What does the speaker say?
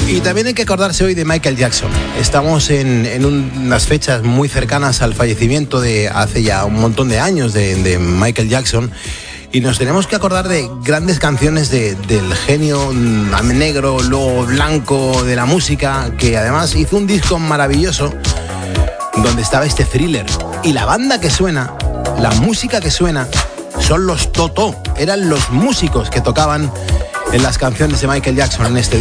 Y también hay que acordarse hoy de Michael Jackson. Estamos en unas fechas muy cercanas al fallecimiento de hace ya un montón de años de Michael Jackson. Y nos tenemos que acordar de grandes canciones del genio negro, luego blanco de la música, que además hizo un disco maravilloso donde estaba este Thriller. Y la banda que suena, la música que suena, son los Toto. Eran los músicos que tocaban en las canciones de Michael Jackson en este